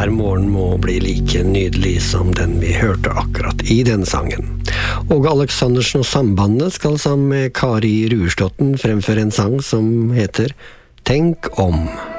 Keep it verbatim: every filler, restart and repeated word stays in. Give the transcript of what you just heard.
hver morgen må bli like nydelig som den vi hørte akkurat i denne sangen. Åge Aleksandersen og Sambandet skal sammen med Kari Ruersdotten fremføre en sang som heter «Tenk om».